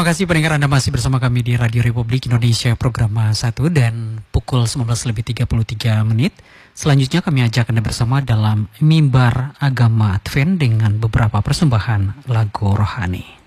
Terima kasih pendengar, Anda masih bersama kami di Radio Republik Indonesia program 1 dan pukul 19.33. Selanjutnya kami ajak Anda bersama dalam Mimbar Agama Advent dengan beberapa persembahan lagu rohani.